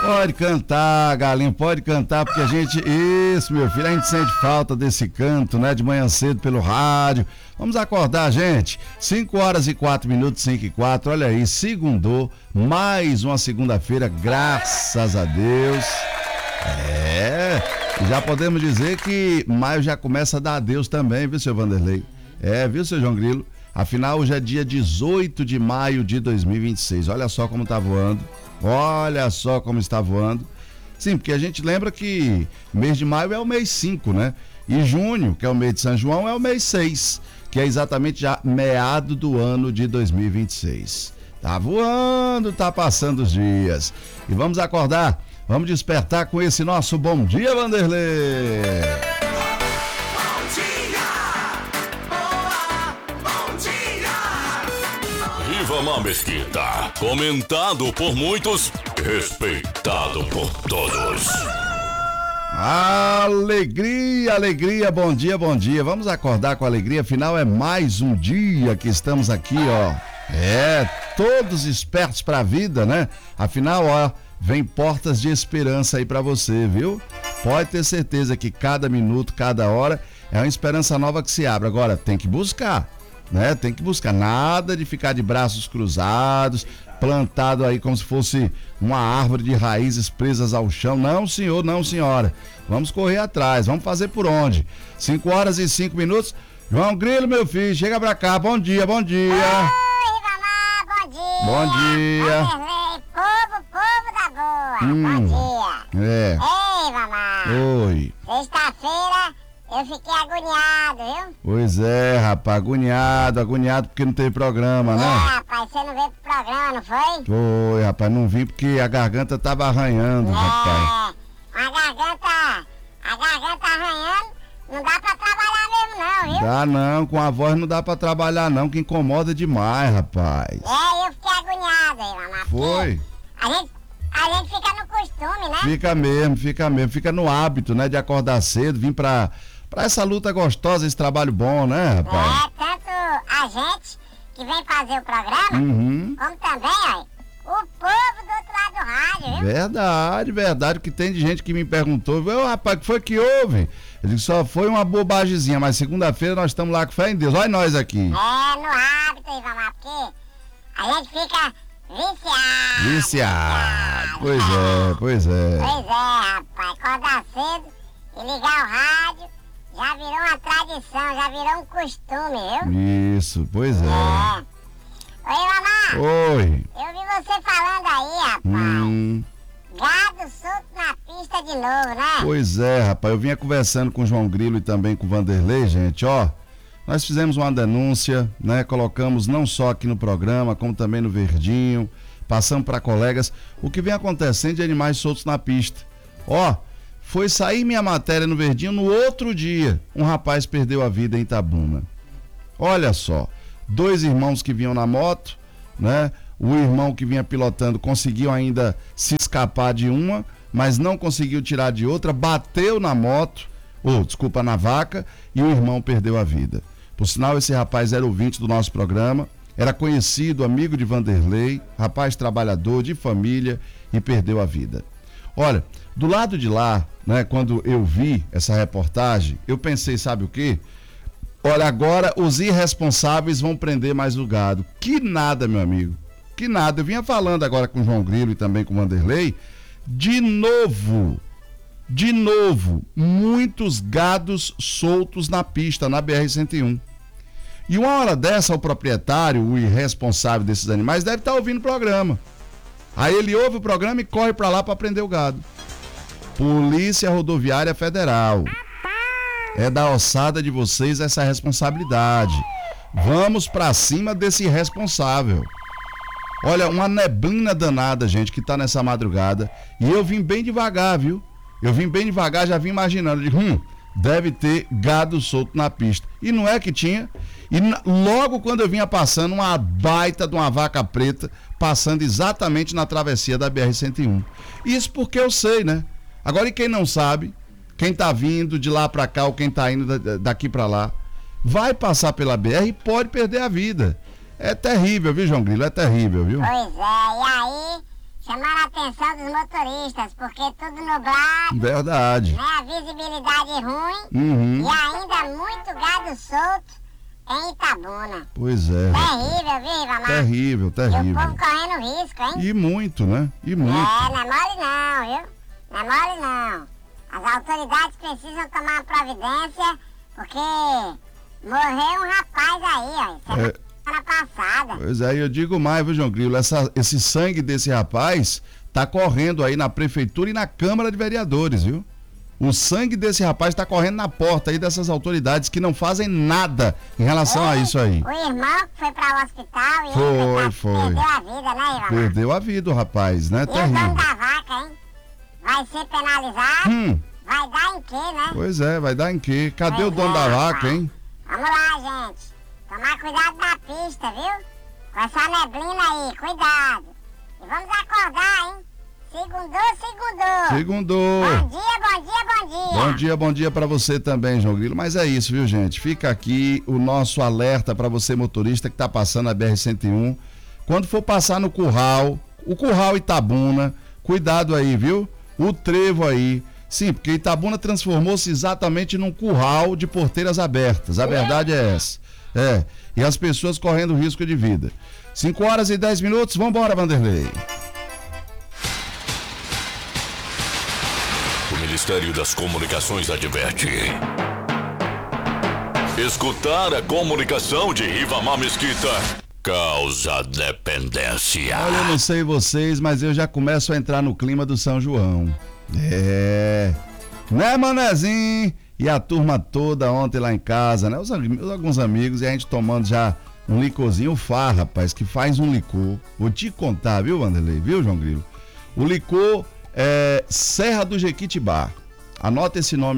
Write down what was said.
Pode cantar, galinho, pode cantar, porque a gente, isso, meu filho, a gente sente falta desse canto, né, de manhã cedo pelo rádio. Vamos acordar, gente. 5h04, 5h04, olha aí, segundou, mais uma segunda-feira, graças a Deus. Já podemos dizer que maio já começa a dar adeus também, viu, seu Vanderlei? Viu, seu João Grilo? Afinal, hoje é dia 18 de maio de 2026. Olha só como tá voando. Olha só como está voando. Sim, porque a gente lembra que mês de maio é o mês 5, né? E junho, que é o mês de São João, é o mês 6, que é exatamente já meado do ano de 2026. Tá voando, tá passando os dias. E vamos acordar, vamos despertar com esse nosso Bom Dia, Vanderlei. Rivamar Mesquita, comentado por muitos, respeitado por todos. Alegria, alegria, bom dia, bom dia. Vamos acordar com alegria, afinal é mais um dia que estamos aqui, ó. Todos espertos pra vida, né? Afinal, ó, vem portas de esperança aí pra você, viu? Pode ter certeza que cada minuto, cada hora é uma esperança nova que se abre. Agora, tem que buscar. Né? Tem que buscar, nada de ficar de braços cruzados, plantado aí como se fosse uma árvore de raízes presas ao chão. Não, senhor, não, senhora. Vamos correr atrás, vamos fazer por onde? 5h05. João Grilo, meu filho, chega pra cá. Bom dia, bom dia. Oi, Rivamar, bom dia. Bom dia. Povo da boa. Bom dia. Ei, Rivamar. Oi. Sexta-feira eu fiquei agoniado, viu? Pois é, rapaz, agoniado porque não teve programa, né? Rapaz, você não veio pro programa, não foi? Foi, rapaz, não vim porque a garganta tava arranhando, rapaz. A garganta arranhando, não dá pra trabalhar mesmo não, viu? Dá não, com a voz não dá pra trabalhar não, que incomoda demais, rapaz. Eu fiquei agoniado, Rivamar. Foi? A gente fica no costume, né? Fica mesmo, fica no hábito, né, de acordar cedo, vir pra essa luta gostosa, esse trabalho bom, né, rapaz? Tanto a gente que vem fazer o programa, como também, ó, o povo do outro lado do rádio, viu? Verdade, que tem de gente que me perguntou, rapaz, o que foi que houve? Eu disse, só foi uma bobagemzinha, mas segunda-feira nós estamos lá com fé em Deus, olha nós aqui. No hábito, Rivamar, porque a gente fica viciado. Pois é. Rapaz, acordar cedo e ligar o rádio já virou uma tradição, já virou um costume, viu? Isso, pois é. Oi, Rivamar. Oi. Eu vi você falando aí, rapaz. Gado solto na pista de novo, né? Pois é, rapaz, eu vinha conversando com o João Grilo e também com o Vanderlei, gente, ó. Nós fizemos uma denúncia, né? Colocamos não só aqui no programa, como também no Verdinho, passamos para colegas, o que vem acontecendo de animais soltos na pista. Ó, foi sair minha matéria no Verdinho, no outro dia, um rapaz perdeu a vida em Itabuna. Olha só, 2 irmãos que vinham na moto, né? O irmão que vinha pilotando conseguiu ainda se escapar de uma, mas não conseguiu tirar de outra, bateu na moto, na vaca, e o irmão perdeu a vida. Por sinal, esse rapaz era ouvinte do nosso programa, era conhecido, amigo de Vanderlei, rapaz trabalhador, de família, e perdeu a vida. Olha, do lado de lá, né, quando eu vi essa reportagem, eu pensei, sabe o quê? Olha, agora os irresponsáveis vão prender mais o gado. Que nada, meu amigo, que nada. Eu vinha falando agora com o João Grilo e também com o Vanderlei, de novo, muitos gados soltos na pista, na BR-101. E uma hora dessa, o proprietário, o irresponsável desses animais, deve estar ouvindo o programa. Aí ele ouve o programa e corre para lá para prender o gado. Polícia Rodoviária Federal. É da alçada de vocês essa responsabilidade. Vamos para cima desse irresponsável. Olha, uma neblina danada, gente, que tá nessa madrugada. E eu vim bem devagar, viu? Já vim imaginando. Eu digo, deve ter gado solto na pista. E não é que tinha. E logo quando eu vinha passando, uma baita de uma vaca preta passando exatamente na travessia da BR-101. Isso porque eu sei, né? Agora, e quem não sabe, quem tá vindo de lá pra cá ou quem tá indo daqui pra lá, vai passar pela BR e pode perder a vida. É terrível, viu, João Grilo? É terrível, viu? Pois é, e aí, chamando a atenção dos motoristas, porque tudo nublado. Verdade. Né? A visibilidade ruim. E ainda muito gado solto em Itabuna. Pois é. Terrível, viu, Ribamar? Terrível. E o povo correndo risco, hein? E muito, né? E muito. Não é mole não, viu? Não é mole não. As autoridades precisam tomar uma providência, porque morreu um rapaz aí, ó. Semana passada. Pois é, eu digo mais, viu, João Grilo? Esse sangue desse rapaz tá correndo aí na prefeitura e na Câmara de Vereadores, viu? O sangue desse rapaz tá correndo na porta aí dessas autoridades que não fazem nada em relação a isso aí. O irmão que foi para o hospital e foi. Perdeu a vida, né, Ivan? Perdeu a vida o rapaz, né? E Terrível. o dono da vaca, hein? Vai ser penalizado? Vai dar em quê, né? Pois é, vai dar em quê? Cadê o dono da vaca, hein? Vamos lá, gente. Tomar cuidado na pista, viu? Com essa neblina aí, cuidado. E vamos acordar, hein? Segundou. Bom dia. Bom dia pra você também, João Grilo. Mas é isso, viu, gente? Fica aqui o nosso alerta pra você, motorista, que tá passando a BR-101. Quando for passar no o Curral Itabuna, cuidado aí, viu? O trevo aí. Sim, porque Itabuna transformou-se exatamente num curral de porteiras abertas. A verdade é essa. E as pessoas correndo risco de vida. 5h10, vambora, Vanderlei. O Ministério das Comunicações adverte. Escutar a comunicação de Ribamar Mesquita causa dependência. Olha, eu não sei vocês, mas eu já começo a entrar no clima do São João. Né, Manezinho? E a turma toda ontem lá em casa, né? Alguns amigos, e a gente tomando já um licorzinho, o Fá, rapaz, que faz um licor. Vou te contar, viu, Vanderlei? Viu, João Grilo? O licor é Serra do Jequitibá. Anota esse nome.